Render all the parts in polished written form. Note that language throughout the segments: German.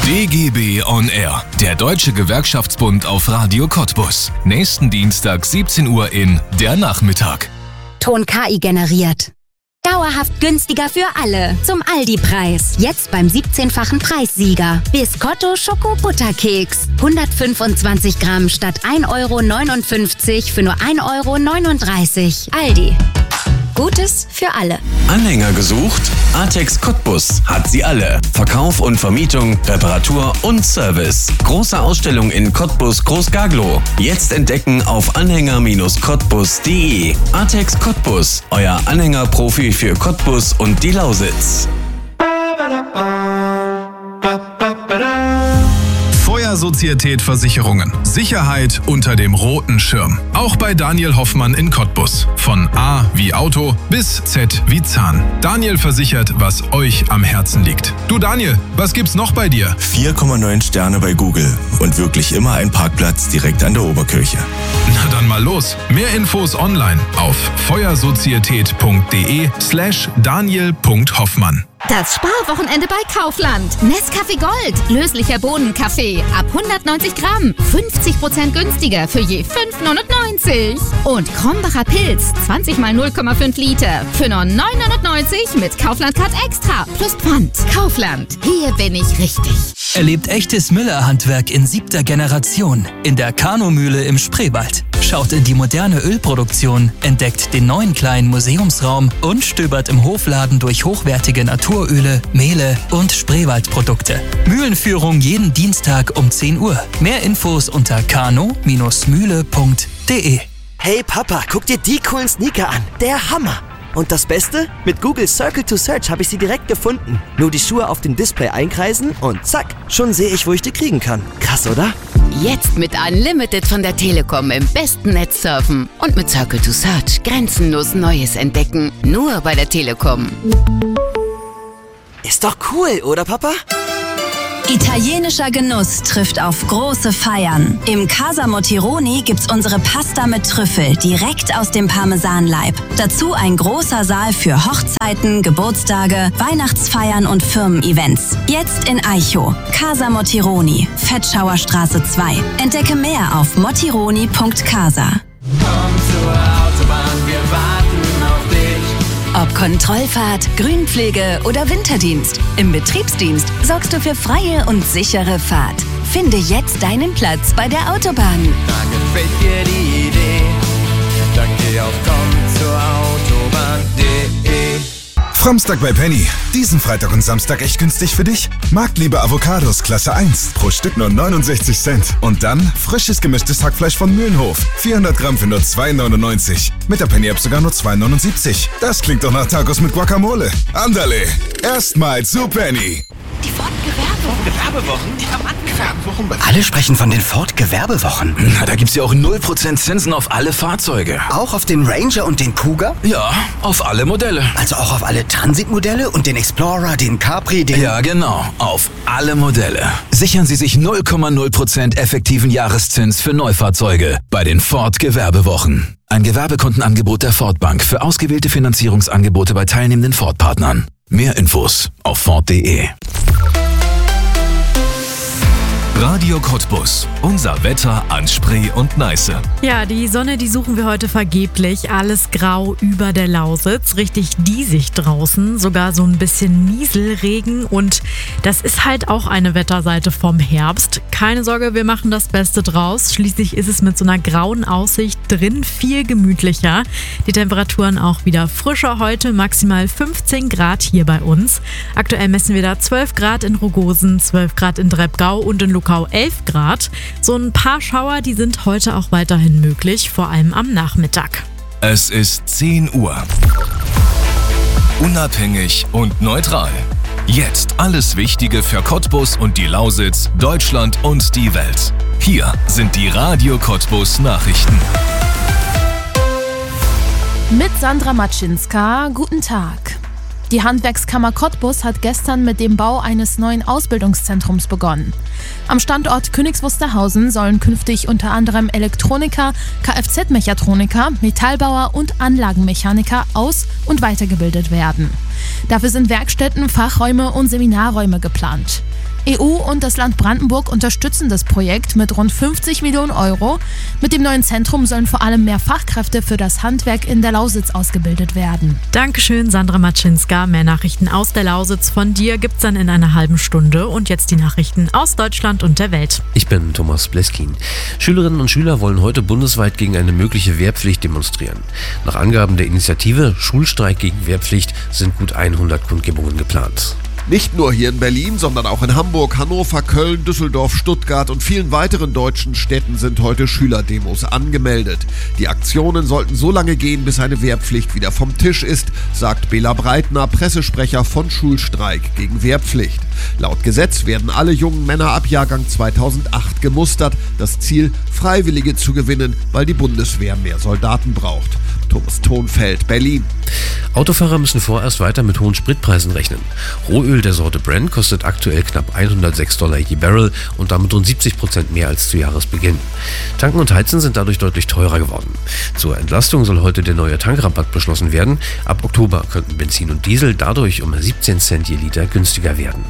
DGB on Air, der Deutsche Gewerkschaftsbund auf Radio Cottbus. Nächsten Dienstag 17 Uhr in Der Nachmittag. Ton KI generiert. Dauerhaft günstiger für alle. Zum Aldi-Preis. Jetzt beim 17-fachen Preissieger. Biscotto Schoko-Butterkeks. 125 Gramm statt 1,59 € für nur 1,39 €. Aldi. Gutes für alle. Anhänger gesucht? Artex Cottbus hat sie alle. Verkauf und Vermietung, Reparatur und Service. Große Ausstellung in Cottbus Groß-Gaglow. Jetzt entdecken auf anhänger-cottbus.de. Artex Cottbus, euer Anhängerprofi für Cottbus und die Lausitz. Feuersozietät Versicherungen. Sicherheit unter dem roten Schirm. Auch bei Daniel Hoffmann in Cottbus. Von A wie Auto bis Z wie Zahn. Daniel versichert, was euch am Herzen liegt. Du Daniel, was gibt's noch bei dir? 4,9 Sterne bei Google und wirklich immer ein Parkplatz direkt an der Oberkirche. Na dann mal los. Mehr Infos online auf feuersozietät.de/daniel.hoffmann. Das Sparwochenende bei Kaufland. Nescafé Gold. Löslicher Bohnenkaffee. Ab 190 Gramm. 50% günstiger für je 5,99 €. Und Krombacher Pilz. 20 mal 0,5 Liter. Für nur 9,99 € mit Kaufland-Card Extra. Plus Pfand. Kaufland. Hier bin ich richtig. Erlebt echtes Müller-Handwerk in 7. Generation in der Kanumühle im Spreewald. Schaut in die moderne Ölproduktion, entdeckt den neuen kleinen Museumsraum und stöbert im Hofladen durch hochwertige Naturöle, Mehle und Spreewaldprodukte. Mühlenführung jeden Dienstag um 10 Uhr. Mehr Infos unter kano-mühle.de. Hey Papa, guck dir die coolen Sneaker an. Der Hammer! Und das Beste? Mit Google Circle to Search habe ich sie direkt gefunden. Nur die Schuhe auf dem Display einkreisen und zack, schon sehe ich, wo ich die kriegen kann. Krass, oder? Jetzt mit Unlimited von der Telekom im besten Netz surfen und mit Circle to Search grenzenlos Neues entdecken. Nur bei der Telekom. Ist doch cool, oder Papa? Italienischer Genuss trifft auf große Feiern. Im Casa Motironi gibt's unsere Pasta mit Trüffel direkt aus dem Parmesanleib. Dazu ein großer Saal für Hochzeiten, Geburtstage, Weihnachtsfeiern und Firmen-Events. Jetzt in Eichow. Casa Motironi, Fettschauerstraße 2. Entdecke mehr auf motironi.casa. Komm zur Autobahn, wir warten auf dich. Ob Kontrollfahrt, Grünpflege oder Winterdienst. Im Betriebsdienst sorgst du für freie und sichere Fahrt. Finde jetzt deinen Platz bei der Autobahn. Da gefällt dir die Idee. Dann geh auf kommzurautobahn.de. Framstag bei Penny. Diesen Freitag und Samstag echt günstig für dich. Marktliebe Avocados Klasse 1. Pro Stück nur 69 Cent. Und dann frisches gemischtes Hackfleisch von Mühlenhof. 400 Gramm für nur 2,99. Mit der Penny-App sogar nur 2,79. Das klingt doch nach Tacos mit Guacamole. Andale. Erstmal zu Penny. Die Ford-Gewerbewochen? Diamanten-Gewerbewochen? Alle sprechen von den Ford-Gewerbewochen. Na, da gibt's ja auch 0% Zinsen auf alle Fahrzeuge. Auch auf den Ranger und den Cougar? Ja, auf alle Modelle. Also auch auf alle Transit-Modelle und den Explorer, den Capri, den... Ja, genau. Auf alle Modelle. Sichern Sie sich 0,0% effektiven Jahreszins für Neufahrzeuge bei den Ford-Gewerbewochen. Ein Gewerbekundenangebot der Ford Bank für ausgewählte Finanzierungsangebote bei teilnehmenden Ford-Partnern. Mehr Infos auf Ford.de. Radio Cottbus. Unser Wetter an Spree und Neiße. Ja, die Sonne, die suchen wir heute vergeblich. Alles grau über der Lausitz. Richtig diesig draußen. Sogar so ein bisschen Nieselregen. Und das ist halt auch eine Wetterseite vom Herbst. Keine Sorge, wir machen das Beste draus. Schließlich ist es mit so einer grauen Aussicht drin viel gemütlicher. Die Temperaturen auch wieder frischer heute. Maximal 15 Grad hier bei uns. Aktuell messen wir da 12 Grad in Rogosen, 12 Grad in Drebgau und in Luckau 11 Grad. So ein paar Schauer, die sind heute auch weiterhin möglich, vor allem am Nachmittag. Es ist 10 Uhr. Unabhängig und neutral. Jetzt alles Wichtige für Cottbus und die Lausitz, Deutschland und die Welt. Hier sind die Radio Cottbus Nachrichten. Mit Sandra Matschinska, guten Tag. Die Handwerkskammer Cottbus hat gestern mit dem Bau eines neuen Ausbildungszentrums begonnen. Am Standort Königs Wusterhausen sollen künftig unter anderem Elektroniker, Kfz-Mechatroniker, Metallbauer und Anlagenmechaniker aus- und weitergebildet werden. Dafür sind Werkstätten, Fachräume und Seminarräume geplant. EU und das Land Brandenburg unterstützen das Projekt mit rund 50 Millionen Euro. Mit dem neuen Zentrum sollen vor allem mehr Fachkräfte für das Handwerk in der Lausitz ausgebildet werden. Dankeschön, Sandra Matschinska. Mehr Nachrichten aus der Lausitz von dir gibt's dann in einer halben Stunde. Und jetzt die Nachrichten aus Deutschland und der Welt. Ich bin Thomas Bleskin. Schülerinnen und Schüler wollen heute bundesweit gegen eine mögliche Wehrpflicht demonstrieren. Nach Angaben der Initiative Schulstreik gegen Wehrpflicht sind gut 100 Kundgebungen geplant. Nicht nur hier in Berlin, sondern auch in Hamburg, Hannover, Köln, Düsseldorf, Stuttgart und vielen weiteren deutschen Städten sind heute Schülerdemos angemeldet. Die Aktionen sollten so lange gehen, bis eine Wehrpflicht wieder vom Tisch ist, sagt Bela Breitner, Pressesprecher von Schulstreik gegen Wehrpflicht. Laut Gesetz werden alle jungen Männer ab Jahrgang 2008 gemustert. Das Ziel, Freiwillige zu gewinnen, weil die Bundeswehr mehr Soldaten braucht. Thomas Thonfeld, Berlin. Autofahrer müssen vorerst weiter mit hohen Spritpreisen rechnen. Rohöl der Sorte Brent kostet aktuell knapp $106 je Barrel und damit rund 70% mehr als zu Jahresbeginn. Tanken und Heizen sind dadurch deutlich teurer geworden. Zur Entlastung soll heute der neue Tankrabatt beschlossen werden. Ab Oktober könnten Benzin und Diesel dadurch um 17 Cent je Liter günstiger werden.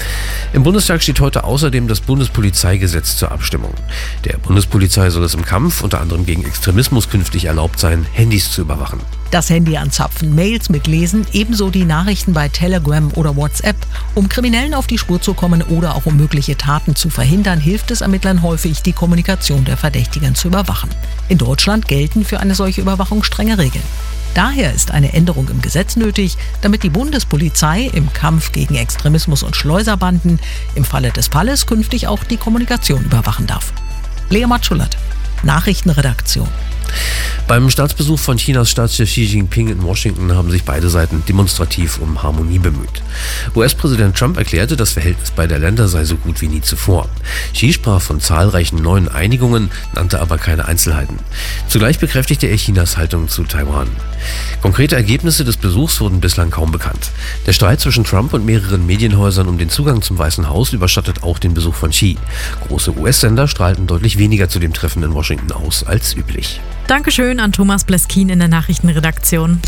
Im Bundestag steht heute außerdem das Bundespolizeigesetz zur Abstimmung. Der Bundespolizei soll es im Kampf unter anderem gegen Extremismus künftig erlaubt sein, Handys zu überwachen. Das Handy anzapfen, Mails mitlesen, ebenso die Nachrichten bei Telegram oder WhatsApp. Um Kriminellen auf die Spur zu kommen oder auch um mögliche Taten zu verhindern, hilft es Ermittlern häufig, die Kommunikation der Verdächtigen zu überwachen. In Deutschland gelten für eine solche Überwachung strenge Regeln. Daher ist eine Änderung im Gesetz nötig, damit die Bundespolizei im Kampf gegen Extremismus und Schleuserbanden im Falle des Falles künftig auch die Kommunikation überwachen darf. Lea Matschulat, Nachrichtenredaktion. Beim Staatsbesuch von Chinas Staatschef Xi Jinping in Washington haben sich beide Seiten demonstrativ um Harmonie bemüht. US-Präsident Trump erklärte, das Verhältnis beider Länder sei so gut wie nie zuvor. Xi sprach von zahlreichen neuen Einigungen, nannte aber keine Einzelheiten. Zugleich bekräftigte er Chinas Haltung zu Taiwan. Konkrete Ergebnisse des Besuchs wurden bislang kaum bekannt. Der Streit zwischen Trump und mehreren Medienhäusern um den Zugang zum Weißen Haus überschattet auch den Besuch von Xi. Große US-Sender strahlten deutlich weniger zu dem Treffen in Washington aus als üblich. Dankeschön an Thomas Bleskin in der Nachrichtenredaktion.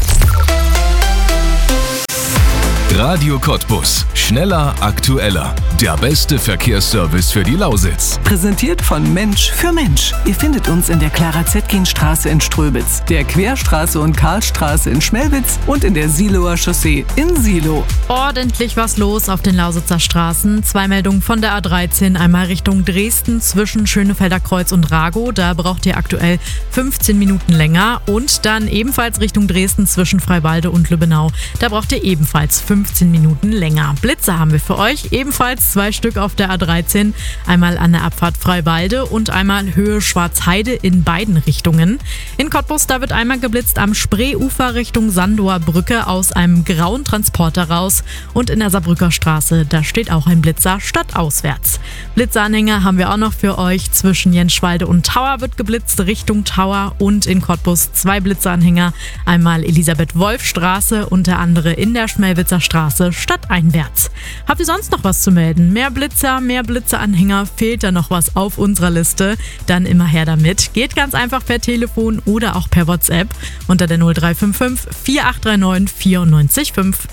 Radio Cottbus. Schneller, aktueller. Der beste Verkehrsservice für die Lausitz. Präsentiert von Mensch für Mensch. Ihr findet uns in der Clara-Zetkin-Straße in Ströbitz, der Querstraße und Karlstraße in Schmelwitz und in der Siloer Chaussee in Silo. Ordentlich was los auf den Lausitzer Straßen. 2 Meldungen von der A13, einmal Richtung Dresden zwischen Schönefelder Kreuz und Ragow. Da braucht ihr aktuell 15 Minuten länger. Und dann ebenfalls Richtung Dresden zwischen Freiwalde und Lübbenau. Da braucht ihr ebenfalls 15 Minuten länger. Blitze haben wir für euch, ebenfalls 2 Stück auf der A13. Einmal an der Abfahrt Freiwalde und einmal Höhe Schwarzheide in beiden Richtungen. In Cottbus, da wird einmal geblitzt am Spreeufer Richtung Sandower Brücke aus einem grauen Transporter raus. Und in der Saarbrücker Straße, da steht auch ein Blitzer stadtauswärts. Blitzeranhänger haben wir auch noch für euch. Zwischen Jenschwalde und Tauer wird geblitzt Richtung Tauer und in Cottbus 2 Blitzeranhänger. Einmal Elisabeth-Wolf-Straße und der andere in der Schmelwitzer Straße stadteinwärts. Habt ihr sonst noch was zu melden? Mehr Blitzer, mehr Blitzeranhänger? Fehlt da noch was auf unserer Liste? Dann immer her damit. Geht ganz einfach per Telefon oder auch per WhatsApp unter der 0355 4839 94 5.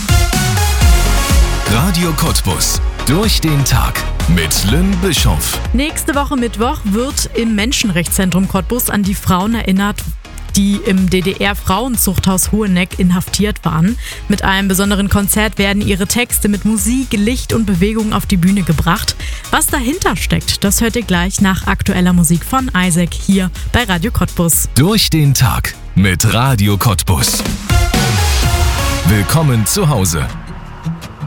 Radio Cottbus. Durch den Tag mit Lynn Bischoff. Nächste Woche Mittwoch wird im Menschenrechtszentrum Cottbus an die Frauen erinnert, die im DDR-Frauenzuchthaus Hoheneck inhaftiert waren. Mit einem besonderen Konzert werden ihre Texte mit Musik, Licht und Bewegung auf die Bühne gebracht. Was dahinter steckt, das hört ihr gleich nach aktueller Musik von Isaac hier bei Radio Cottbus. Durch den Tag mit Radio Cottbus. Willkommen zu Hause.